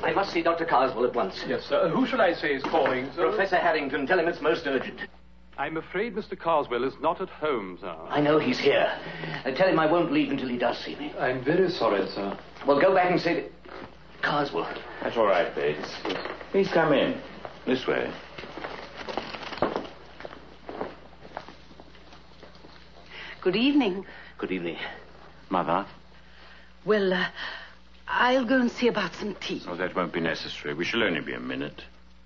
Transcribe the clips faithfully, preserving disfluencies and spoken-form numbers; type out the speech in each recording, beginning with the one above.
I must see Doctor Carswell at once. Yes, sir. Who shall I say is calling, sir? Professor Harrington. Tell him it's most urgent. I'm afraid Mister Carswell is not at home, sir. I know he's here. Uh, tell him I won't leave until he does see me. I'm very sorry, sir. Well, go back and say that... Carswell. That's all right, Bates. Please come in. This way. Good evening. Good evening. Mother? Well, uh, I'll go and see about some tea. Oh, that won't be necessary. We shall only be a minute.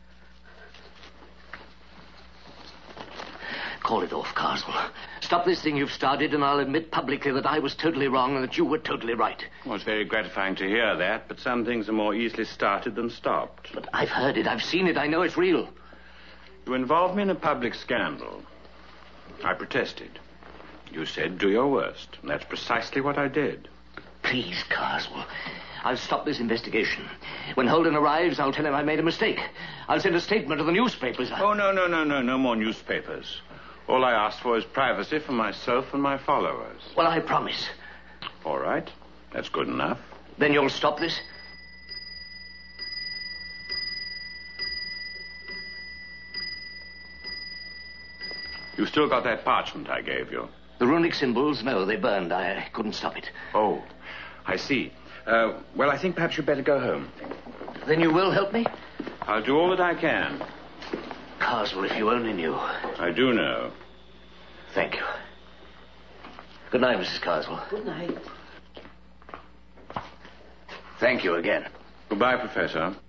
Call it off, Carswell. Stop this thing you've started, and I'll admit publicly that I was totally wrong and that you were totally right. Well, it's very gratifying to hear that, but some things are more easily started than stopped. But I've heard it. I've seen it. I know it's real. You involved me in a public scandal. I protested. You said, do your worst. And that's precisely what I did. Please, Carswell. I'll stop this investigation. When Holden arrives, I'll tell him I made a mistake. I'll send a statement to the newspapers. Oh, no, no, no, no. No more newspapers. All I asked for is privacy for myself and my followers. Well, I promise. All right. That's good enough. Then you'll stop this? You've still got that parchment I gave you. The runic symbols? No, they burned. I couldn't stop it. Oh, I see. Uh, well, I think perhaps you'd better go home. Then you will help me? I'll do all that I can. Carswell, if you only knew. I do know. Thank you. Good night, Missus Carswell. Good night. Thank you again. Goodbye, Professor.